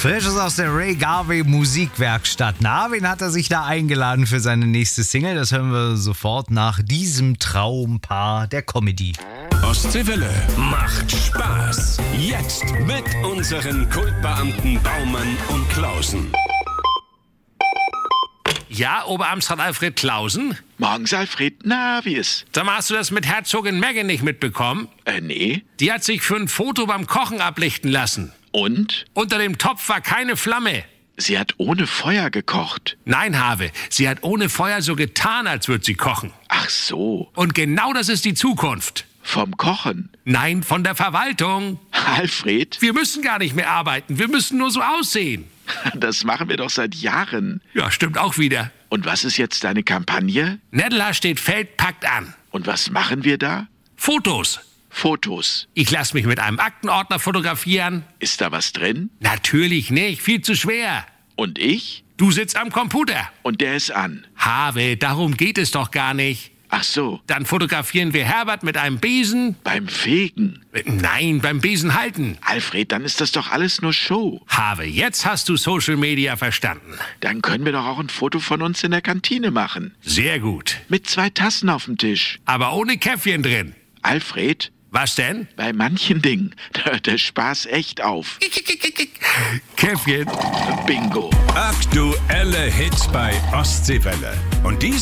Frisches aus der Ray Garvey Musikwerkstatt. Na, wen hat er sich da eingeladen für seine nächste Single? Das hören wir sofort nach diesem Traumpaar der Comedy. Ostseewelle macht Spaß. Jetzt mit unseren Kultbeamten Baumann und Klausen. Ja, Oberamtsrat Alfred Klausen? Morgens, Alfred. Na, wie ist? Sag mal, hast du das mit Herzogin Meghan nicht mitbekommen? Nee. Die hat sich für ein Foto beim Kochen ablichten lassen. Und? Unter dem Topf war keine Flamme. Sie hat ohne Feuer gekocht. Nein, Have, sie hat ohne Feuer so getan, als würde sie kochen. Ach so. Und genau das ist die Zukunft. Vom Kochen? Nein, von der Verwaltung. Alfred? Wir müssen gar nicht mehr arbeiten, wir müssen nur so aussehen. Das machen wir doch seit Jahren. Ja, stimmt auch wieder. Und was ist jetzt deine Kampagne? Neddeler steht Feld, packt an. Und was machen wir da? Fotos. Fotos. Ich lasse mich mit einem Aktenordner fotografieren. Ist da was drin? Natürlich nicht, viel zu schwer. Und ich? Du sitzt am Computer. Und der ist an. Have, darum geht es doch gar nicht. Ach so. Dann fotografieren wir Herbert mit einem Besen. Beim Fegen? Nein, beim Besen halten. Alfred, dann ist das doch alles nur Show. Have, jetzt hast du Social Media verstanden. Dann können wir doch auch ein Foto von uns in der Kantine machen. Sehr gut. Mit 2 Tassen auf dem Tisch. Aber ohne Käffchen drin. Alfred? Was denn? Bei manchen Dingen, da hört der Spaß echt auf. Käffchen. Bingo. Aktuelle Hits bei Ostseewelle. Und die